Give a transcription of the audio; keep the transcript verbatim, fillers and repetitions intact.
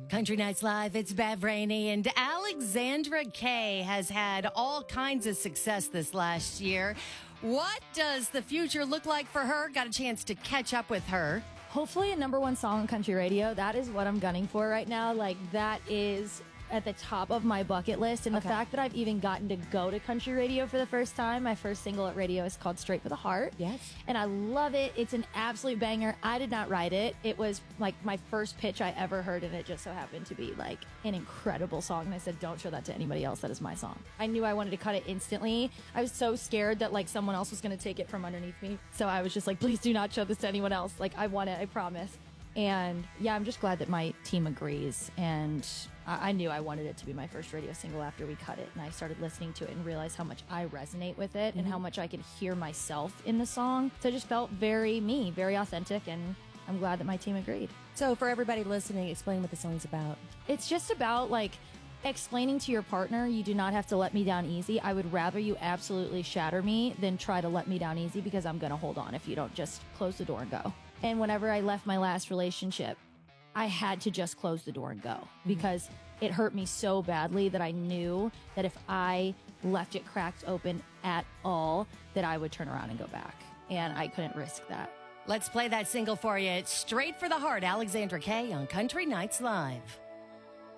Country Nights Live, it's Bev Rainey, and Alexandra Kay has had all kinds of success this last year. What does the future look like for her? Got a chance to catch up with her. Hopefully a number one song on country radio. That is what I'm gunning for right now. Like, that is at the top of my bucket list. And Okay. the fact that I've even gotten to go to country radio for the first time. My first single at radio is called Straight for the Heart. Yes. And I love it. It's an absolute banger. I did not write it. It was like my first pitch I ever heard, and it just so happened to be like an incredible song. And I said, don't show that to anybody else. That is my song. I knew I wanted to cut it instantly. I was so scared that like someone else was going to take it from underneath me. So I was just like, please do not show this to anyone else. Like, I want it. I promise. And yeah, I'm just glad that my team agrees. And I-, I knew I wanted it to be my first radio single after we cut it. And I started listening to it and realized how much I resonate with it, mm-hmm. and how much I could hear myself in the song. So it just felt very me, very authentic. And I'm glad that my team agreed. So for everybody listening, explain what the song's about. It's just about like explaining to your partner, you do not have to let me down easy. I would rather you absolutely shatter me than try to let me down easy, because I'm going to hold on if you don't just close the door and go. And whenever I left my last relationship, I had to just close the door and go, because it hurt me so badly that I knew that if I left it cracked open at all, that I would turn around and go back. And I couldn't risk that. Let's play that single for you. It's Straight for the Heart, Alexandra Kay on Country Nights Live.